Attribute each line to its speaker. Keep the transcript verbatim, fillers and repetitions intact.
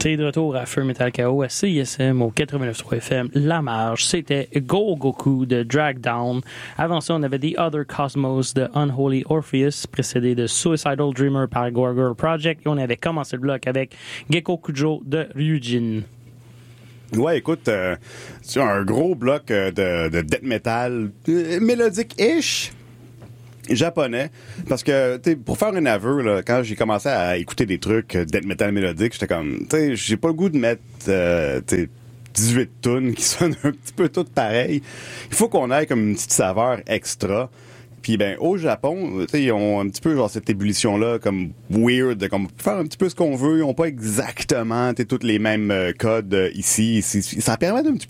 Speaker 1: T'es de retour à Feu Metal K O à C I S M au quatre-vingt-neuf point trois F M. La Marge, c'était Go Goku de Drag Down. Avant ça, on avait The Other Cosmos de Unholy Orpheus, précédé de Suicidal Dreamer par Gorgirl Project. Et on avait commencé le bloc avec Gekko Kujo de Ryujin.
Speaker 2: Ouais, écoute, euh, c'est un gros bloc euh, de, de death metal euh, mélodique-ish japonais. Parce que, tu sais, pour faire un aveu, là, quand j'ai commencé à écouter des trucs euh, death metal mélodique, j'étais comme, tu sais, j'ai pas le goût de mettre, euh, tu sais, dix-huit tunes qui sonnent un petit peu toutes pareilles. Il faut qu'on ait comme une petite saveur extra. Puis ben au Japon, tu sais, ils ont un petit peu genre cette ébullition-là comme weird, de comme faire un petit peu ce qu'on veut. Ils ont pas exactement tous les mêmes euh, codes euh, ici, ici. Ça permet d'un petit